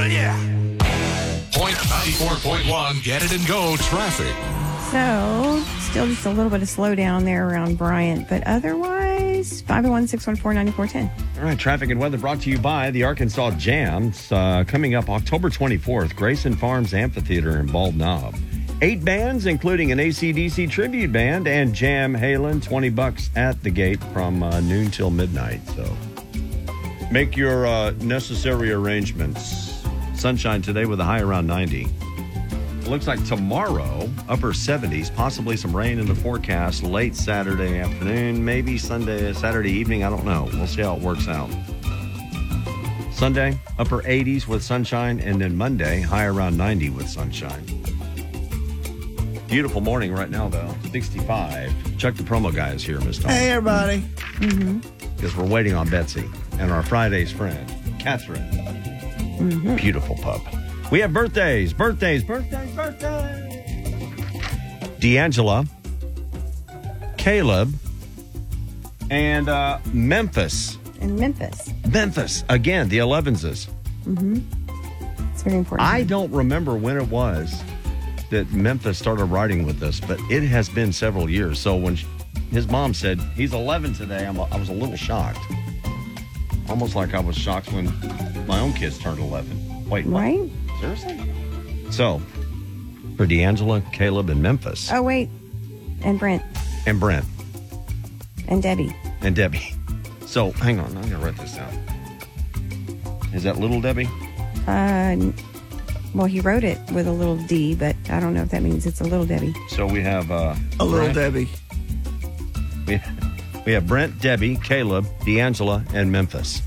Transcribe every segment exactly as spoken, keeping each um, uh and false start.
yeah. Point ninety-four point one, get it and go traffic. So, still just a little bit of slowdown there around Bryant, but otherwise, five oh one, six one four, nine four one oh. All right, traffic and weather brought to you by the Arkansas Jams. Uh, coming up October twenty-fourth, Grayson Farms Amphitheater in Bald Knob. Eight bands, including an A C D C tribute band and Jam Halen, twenty bucks at the gate from uh, noon till midnight. So make your uh, necessary arrangements. Sunshine today with a high around ninety. It looks like tomorrow, upper seventies, possibly some rain in the forecast late Saturday afternoon, maybe Sunday, Saturday evening. I don't know. We'll see how it works out. Sunday, upper eighties with sunshine, and then Monday, high around ninety with sunshine. Beautiful morning right now, though. sixty-five. Chuck the promo guy is here, Miss Dawn. Hey, everybody. Mm-hmm. Because we're waiting on Betsy and our Friday's friend, Catherine. Mm-hmm. Beautiful pup. We have birthdays, birthdays, birthdays, birthdays. D'Angela, Caleb, and uh, Memphis. And Memphis. Memphis. Again, the elevenses. Mm-hmm. It's very important. I don't remember when it was that Memphis started riding with us, but it has been several years. So when she, his mom said, he's eleven today, I'm a, I was a little shocked. Almost like I was shocked when my own kids turned eleven. Wait, what? Right? Seriously? So, for D'Angela, Caleb, and Memphis. Oh, wait. And Brent. And Brent. And Debbie. And Debbie. So, hang on. I'm going to write this down. Is that little Debbie? Uh, well, he wrote it with a little D, but I don't know if that means it's a little Debbie. So, we have... Uh, a little Brent. Debbie. We, we have Brent, Debbie, Caleb, D'Angela, and Memphis.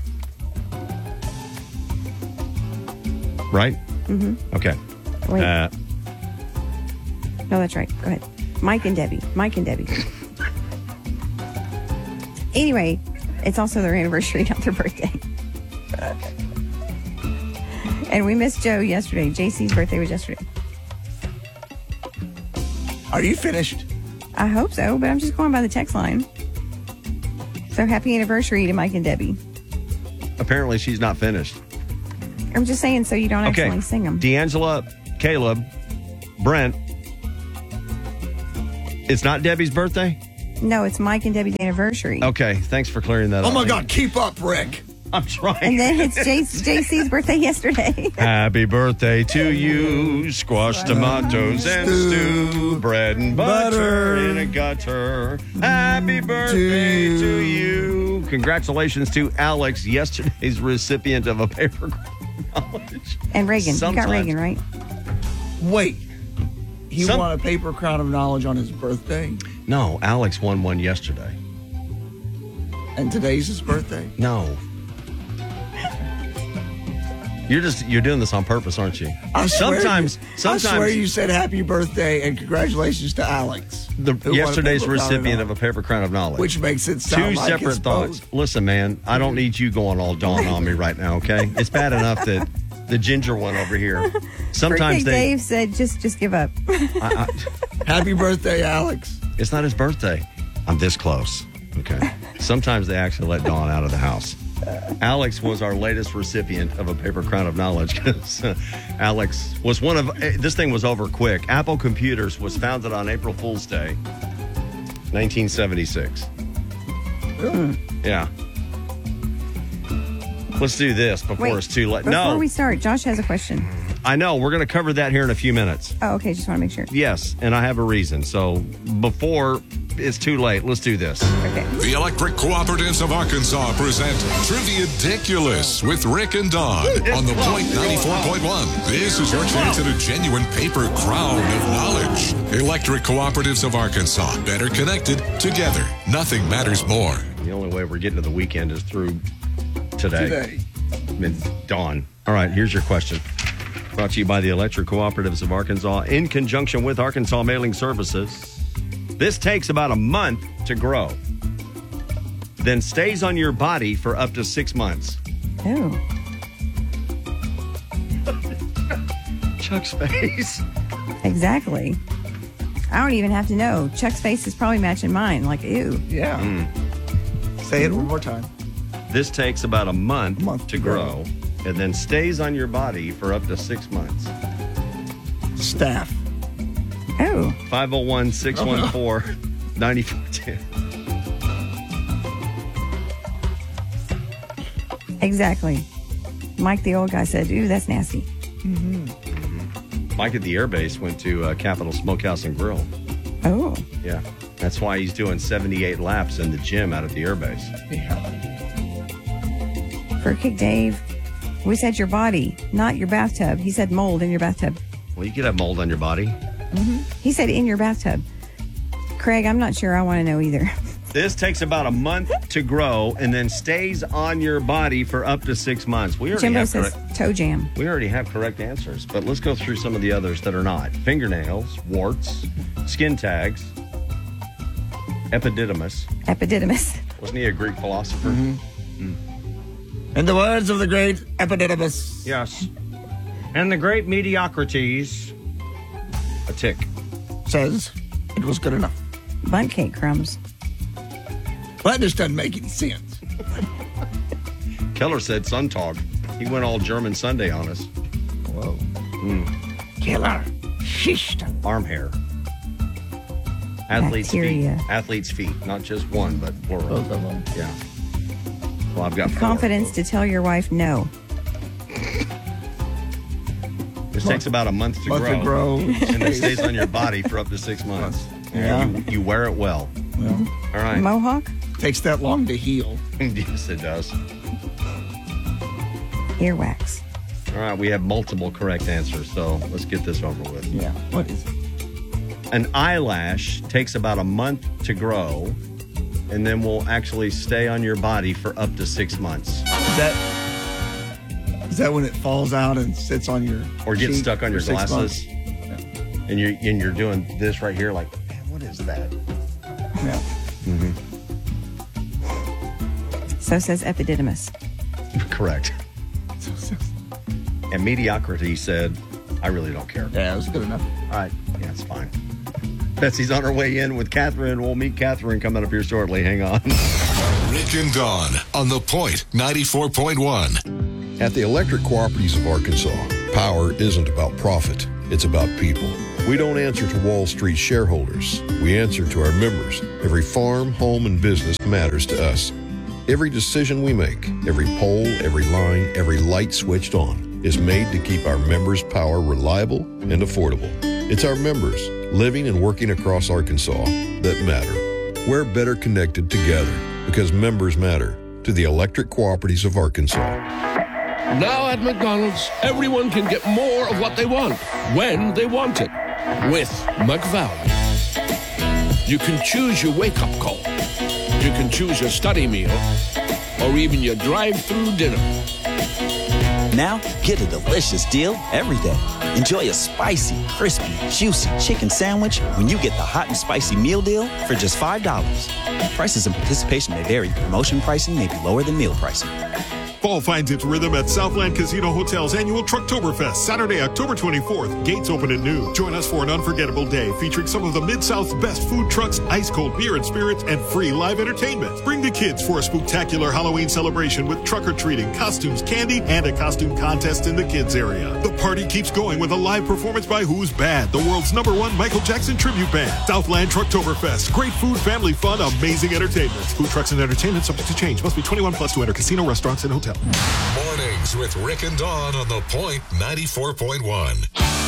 Right? Mm-hmm. Okay. Wait. Uh, no, that's right. Go ahead. Mike and Debbie. Mike and Debbie. Anyway, it's also their anniversary, not their birthday. And we missed Joe yesterday. J C's birthday was yesterday. Are you finished? I hope so, but I'm just going by the text line. So happy anniversary to Mike and Debbie. apparently, she's not finished. I'm just saying so you don't Okay. accidentally sing them. D'Angela, Caleb, Brent. It's not Debbie's birthday? No, it's Mike and Debbie's anniversary. Okay, thanks for clearing that Oh up. my God, keep up, Rick. I'm trying. And then it's J- JC's birthday yesterday. Happy birthday to you, squash tomatoes and stew, bread and butter, Butter. in a gutter. Happy birthday To- to you. Congratulations to Alex, yesterday's recipient of a paper knowledge. And Reagan. Sometimes. You got Reagan, right? Wait. He Some- won a paper crown of knowledge on his birthday, No, Alex won one yesterday. and today's his birthday. No. You're just you're doing this on purpose, aren't you? I swear sometimes you, sometimes I swear you said happy birthday and congratulations to Alex. the who won a yesterday's paper crown recipient of knowledge, a paper crown of knowledge. which makes it sound Two like separate his thoughts. post. Listen, man, I don't need you going all dawn on me right now, okay? It's bad enough that the ginger one over here. Sometimes Freaking they. Dave said, just just give up. I, I, Happy birthday, Alex. it's not his birthday. I'm this close. Okay. Sometimes they actually let Dawn out of the house. Alex was our latest recipient of a paper crown of knowledge because uh, Alex was one of. Uh, this thing was over quick. Apple Computers was founded on April Fool's Day, nineteen seventy-six. Really? Yeah. Let's do this before Wait, it's too late. Before No, we start, Josh has a question. I know. We're going to cover that here in a few minutes. Oh, okay. Just want to make sure. Yes, and I have a reason. So before it's too late, let's do this. Okay. The Electric Cooperatives of Arkansas present Trivia-diculous with Rick and Dawn on the Point ninety-four point one. This is your chance at a genuine paper crown of knowledge. Electric Cooperatives of Arkansas. Better connected, together. Nothing matters more. The only way we're getting to the weekend is through today. Today. Mid dawn. All right, here's your question. Brought to you by the Electric Cooperatives of Arkansas in conjunction with Arkansas Mailing Services. This takes about a month to grow, then stays on your body for up to six months. Oh. Chuck's face. Exactly. I don't even have to know. Chuck's face is probably matching mine. Like, ew. Yeah. Mm. Say it one more time. This takes about a month, Month to to grow, grow. and then stays on your body for up to six months? Staff. Oh, five oh one, six one four, nine four one zero. exactly. Mike, the old guy, said, ooh, that's nasty. Mike at the airbase went to uh, Capitol Smokehouse and Grill. Oh, Yeah. That's why he's doing seventy-eight laps in the gym out at the airbase. Yeah. Fur Kick Dave, we said your body, not your bathtub. He said mold in your bathtub. Well, you could have mold on your body. He said in your bathtub. Craig, I'm not sure I want to know either. This takes about a month to grow and then stays on your body for up to six months. We already Jimbo have says correct, toe jam. we already have correct answers, but let's go through some of the others that are not. Fingernails, warts, skin tags, epididymis. Epididymis. Wasn't he a Greek philosopher? In the words of the great Epididymus. Yes. And the great mediocrities, a tick. Says it was good enough. Bunt cake crumbs. Well, that just doesn't make any sense. Keller said Suntag. He went all German Sunday on us. Whoa. Killer. Shisht. Arm hair. Athlete's Bacteria. feet. Athlete's feet. Not just one, but plural. Both of them. Yeah. Well, I've got four. Confidence to tell your wife no. This takes about a month to Month grow. to grow. And it stays on your body for up to six months. Yeah. You, you wear it well. Well, All right. Mohawk, takes that long to heal. Yes, it does. earwax. All right. We have multiple correct answers, so let's get this over with. Yeah. What is it? An eyelash takes about a month to grow and then will actually stay on your body for up to six months. Is that is that when it falls out and sits on your Or gets cheek stuck on for your six glasses. months? And you're, and you're doing this right here like, man, what is that? Yeah. So says epididymis. Correct. And mediocrity said, I really don't care. Yeah, it was good enough. All right. Yeah, it's fine. Betsy's on her way in with Catherine. We'll meet Catherine coming up here shortly. Hang on. Rick and Dawn on The Point ninety-four point one. At the Electric Cooperatives of Arkansas, power isn't about profit, it's about people. We don't answer to Wall Street shareholders. We answer to our members. Every farm, home, and business matters to us. Every decision we make, every pole, every line, every light switched on is made to keep our members' power reliable and affordable. It's our members living and working across Arkansas that matter. We're better connected together because members matter to the Electric Cooperatives of Arkansas. Now at McDonald's, everyone can get more of what they want, when they want it, with McValue. You can choose your wake-up call. You can choose your study meal, or even your drive-through dinner. Now, get a delicious deal every day. Enjoy a spicy, crispy, juicy chicken sandwich when you get the hot and spicy meal deal for just five dollars. Prices and participation may vary. Promotion pricing may be lower than meal pricing. Fall finds its rhythm at Southland Casino Hotel's annual Trucktoberfest, Saturday, October twenty-fourth. Gates open at noon. Join us for an unforgettable day featuring some of the Mid-South's best food trucks, ice-cold beer and spirits, and free live entertainment. Bring the kids for a spectacular Halloween celebration with truck-or-treating, costumes, candy, and a costume contest in the kids area. The party keeps going with a live performance by Who's Bad, the world's number one Michael Jackson tribute band. Southland Trucktoberfest. Great food, family fun, amazing entertainment. Food trucks and entertainment subject to change. Must be twenty-one plus to enter casino, restaurants, and hotels. Mornings with Rick and Dawn on The Point ninety-four point one.